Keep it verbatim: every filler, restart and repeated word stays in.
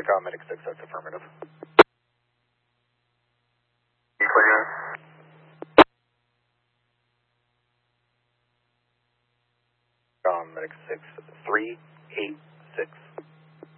Com Medic six, that's affirmative. Clear. Com Medic six, three eight six.